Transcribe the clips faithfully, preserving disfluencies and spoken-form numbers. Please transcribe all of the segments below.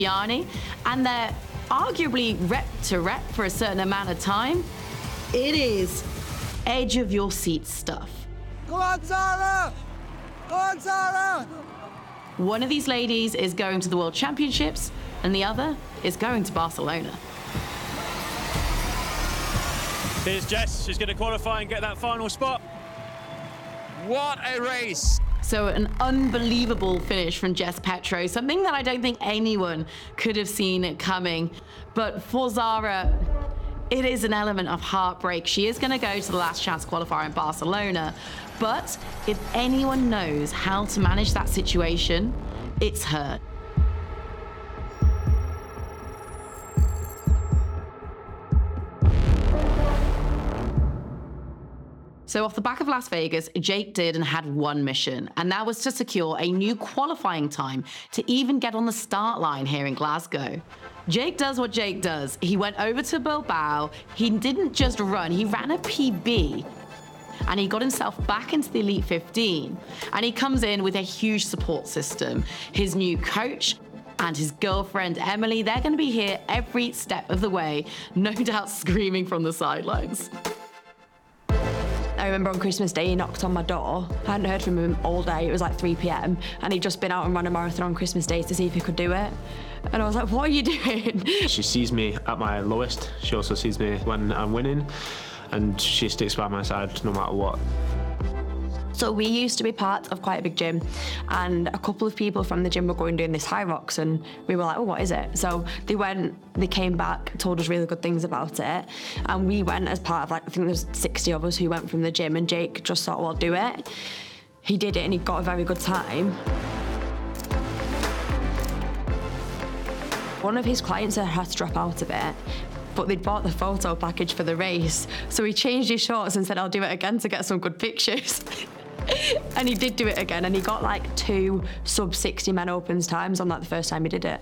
Yanni, and they're arguably rep to rep for a certain amount of time. It is edge of your seat stuff. Go on, Zara! Go on, Zara! One of these ladies is going to the World Championships, and the other is going to Barcelona. Here's Jess. She's going to qualify and get that final spot. What a race! So an unbelievable finish from Jess Petro, something that I don't think anyone could have seen coming. But for Zara, it is an element of heartbreak. She is going to go to the last chance qualifier in Barcelona. But if anyone knows how to manage that situation, it's her. So off the back of Las Vegas, Jake did and had one mission, and that was to secure a new qualifying time to even get on the start line here in Glasgow. Jake does what Jake does. He went over to Bilbao. He didn't just run, he ran a P B. And he got himself back into the Elite fifteen. And he comes in with a huge support system. His new coach and his girlfriend, Emily, they're gonna be here every step of the way, no doubt screaming from the sidelines. I remember on Christmas Day, he knocked on my door. I hadn't heard from him all day. It was like three p m and he'd just been out and run a marathon on Christmas Day to see if he could do it. And I was like, what are you doing? She sees me at my lowest. She also sees me when I'm winning, and she sticks by my side no matter what. So we used to be part of quite a big gym, and a couple of people from the gym were going doing this high rocks, and we were like, oh, what is it? So they went, they came back, told us really good things about it, and we went as part of, like, I think there's sixty of us who went from the gym, and Jake just thought, well, do it. He did it, and he got a very good time. One of his clients had to drop out of it, but they'd bought the photo package for the race, so he changed his shorts and said, I'll do it again to get some good pictures. And he did do it again, and he got like two sub sixty men opens times on that the first time he did it.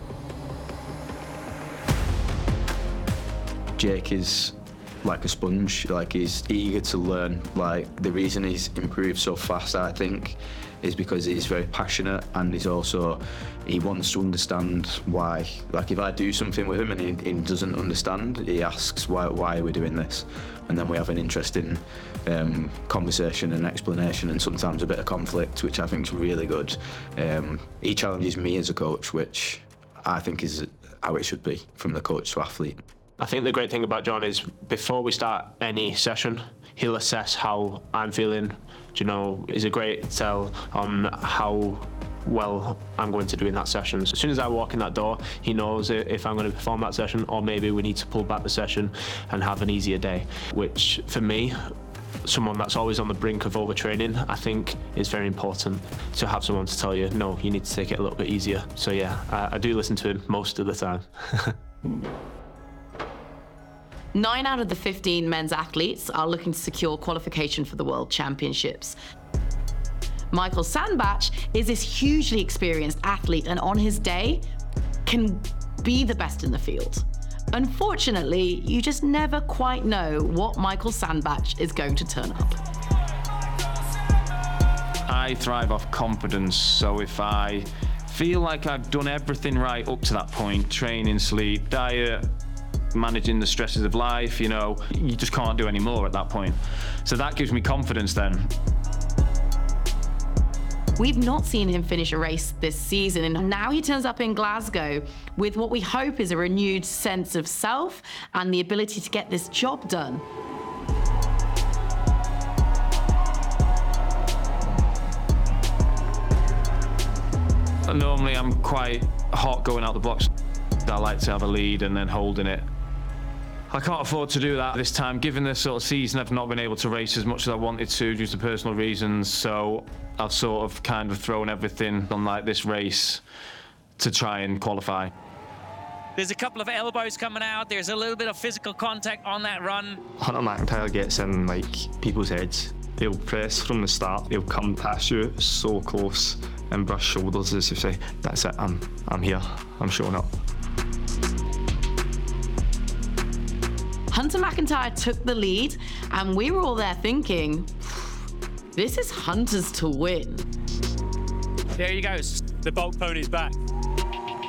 Jake is like a sponge, like he's eager to learn. Like the reason he's improved so fast, I think, is because he's very passionate, and he's also, he wants to understand why. Like if I do something with him and he, he doesn't understand, he asks, why, why are we doing this? And then we have an interesting um, conversation and explanation, and sometimes a bit of conflict, which I think is really good. Um, he challenges me as a coach, which I think is how it should be, from the coach to athlete. I think the great thing about John is before we start any session, he'll assess how I'm feeling. Do you know, he's a great tell on how well I'm going to do in that session. As soon as I walk in that door, he knows if I'm going to perform that session, or maybe we need to pull back the session and have an easier day, which for me, someone that's always on the brink of overtraining, I think is very important to have someone to tell you, no, you need to take it a little bit easier. So yeah, I, I do listen to him most of the time. Nine out of the fifteen men's athletes are looking to secure qualification for the World Championships. Michael Sandbach is this hugely experienced athlete, and on his day can be the best in the field. Unfortunately, you just never quite know what Michael Sandbach is going to turn up. I thrive off confidence, so if I feel like I've done everything right up to that point, training, sleep, diet, managing the stresses of life, you know, you just can't do any more at that point. So that gives me confidence then. We've not seen him finish a race this season, and now he turns up in Glasgow with what we hope is a renewed sense of self and the ability to get this job done. Normally I'm quite hot going out the blocks. I like to have a lead and then holding it. I can't afford to do that this time. Given this sort of season, I've not been able to race as much as I wanted to due to personal reasons, so I've sort of kind of thrown everything on like this race to try and qualify. There's a couple of elbows coming out. There's a little bit of physical contact on that run. Hunter McIntyre gets in like people's heads. They'll press from the start. They'll come past you so close and brush shoulders as you say, that's it, I'm, I'm here, I'm showing up. Hunter McIntyre took the lead, and we were all there thinking, this is Hunter's to win. There he goes. The bulk pony's back.